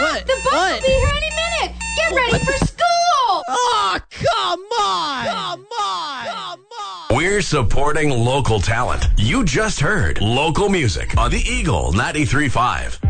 What? The bus will be here any minute. Get ready for school. Oh, come on! Come on! Come on! We're supporting local talent. You just heard local music on the Eagle 93.5.